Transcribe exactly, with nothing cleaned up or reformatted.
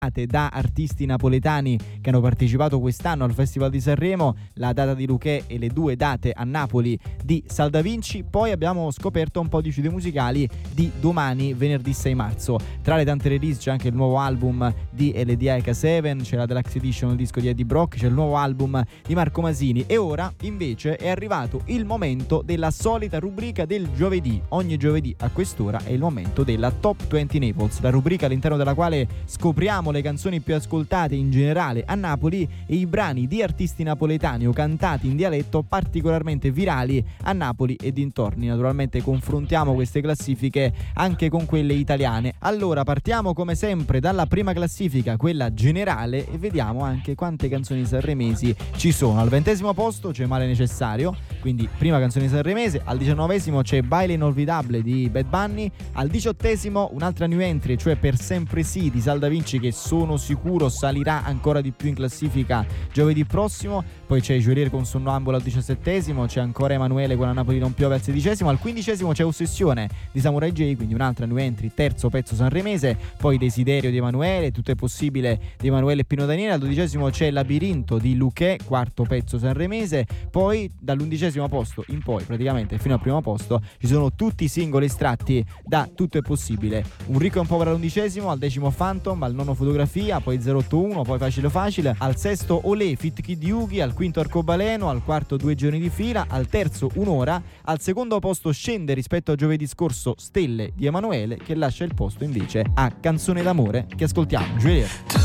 da artisti napoletani che hanno partecipato quest'anno al Festival di Sanremo, la data di Luchè e le due date a Napoli di Sal Da Vinci. Poi abbiamo scoperto un po' di cide musicali di domani, venerdì sei marzo. Tra le tante release c'è anche il nuovo album di L D I K sette, c'è la Deluxe Edition, il disco di Eddie Brock, c'è il nuovo album di Marco Masini. E ora invece è arrivato il momento della solita rubrica del giovedì. Ogni giovedì a quest'ora è il momento della Top venti Naples, la rubrica all'interno della quale scopriamo le canzoni più ascoltate in generale a Napoli e i brani di artisti napoletani o cantati in dialetto particolarmente virali a Napoli e dintorni. Naturalmente confrontiamo queste classifiche anche con quelle italiane. Allora partiamo come sempre dalla prima classifica, quella generale, e vediamo anche quante canzoni sanremesi ci sono. Al ventesimo posto c'è Male Necessario, quindi prima canzone sanremese. Al diciannovesimo c'è Baile Inolvidable di Bad Bunny. Al diciottesimo un'altra new entry, cioè Per Sempre Sì di Sal Da Vinci, che sono sicuro salirà ancora di più in classifica giovedì prossimo. Poi c'è Giurier con Sonnambulo al diciassettesimo, c'è ancora Emanuele con A Napoli non piove al sedicesimo. Al quindicesimo c'è Ossessione di Samurai J, quindi un'altra new entry, terzo pezzo sanremese. Poi Desiderio di Emanuele, Tutto è possibile di Emanuele e Pino Daniele. Al dodicesimo c'è Labirinto di Luchè, quarto pezzo sanremese. Poi dall'undicesimo posto in poi, praticamente fino al primo posto, ci sono tutti i singoli estratti da Tutto è possibile. Un ricco e un povero all'undicesimo, al decimo Phantom, al nono Fotografia, poi zero otto uno, poi Facile Facile, al sesto Olé Fit Kid Yugi, al quinto Arcobaleno, al quarto Due giorni di fila, al terzo Un'ora, al secondo posto scende rispetto a giovedì scorso Stelle di Emanuele, che lascia il posto invece a Canzone d'amore che ascoltiamo. Juliet.